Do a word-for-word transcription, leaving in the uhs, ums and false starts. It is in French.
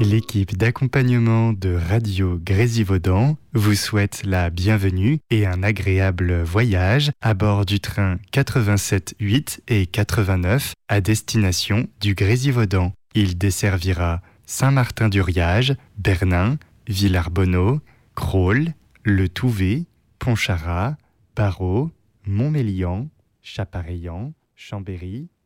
L'équipe d'accompagnement de Radio Grésivaudan vous souhaite la bienvenue et un agréable voyage à bord du train quatre-vingt-sept huit et quatre-vingt-neuf à destination du Grésivaudan. Il desservira Saint-Martin-du-Riage, Bernin, Villarbonneau, Crolles, Le Touvet, Pontcharrat, Barrault, Montmélian, Chapareillan, Chambéry,